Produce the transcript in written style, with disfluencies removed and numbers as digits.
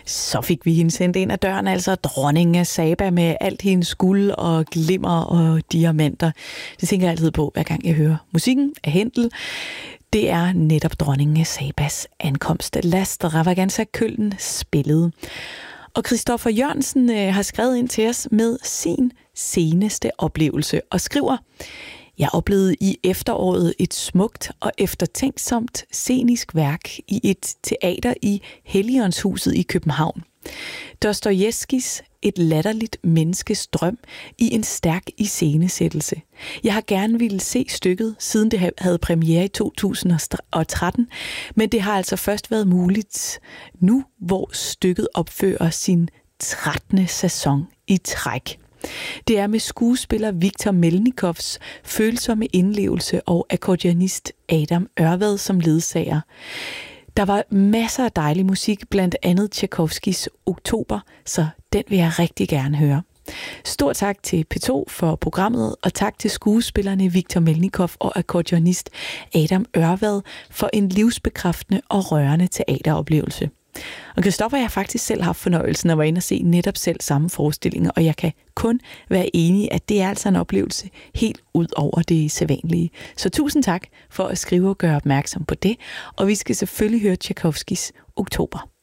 Så fik vi hende sendt ind ad døren, altså dronningen af Saba med alt hendes guld og glimmer og diamanter. Det tænker jeg altid på, hver gang jeg hører musikken af Händel. Det er netop dronningen af Sabas ankomst. Last Ravaganza Køln spillede. Og Christoffer Jørgensen har skrevet ind til os med sin seneste oplevelse og skriver: Jeg oplevede i efteråret et smukt og eftertænksomt scenisk værk i et teater i Helligåndshuset i København. Dostojevskijs Et latterligt menneskes drøm i en stærk iscenesættelse. Jeg har gerne ville se stykket, siden det havde premiere i 2013, men det har altså først været muligt nu, hvor stykket opfører sin 13. sæson i træk. Det er med skuespiller Viktor Melnikovs følsomme indlevelse og akkordeonist Adam Ørvad som ledsager. Der var masser af dejlig musik, blandt andet Tchaikovskys Oktober, så den vil jeg rigtig gerne høre. Stort tak til P2 for programmet, og tak til skuespillerne Viktor Melnikov og akkordeonist Adam Ørvad for en livsbekræftende og rørende teateroplevelse. Og Christoffer, jeg har faktisk selv haft fornøjelsen af at være inde og se netop selv samme forestillinger, og jeg kan kun være enig, at det er altså en oplevelse helt ud over det sædvanlige. Så tusind tak for at skrive og gøre opmærksom på det, og vi skal selvfølgelig høre Tchaikovskys Oktober.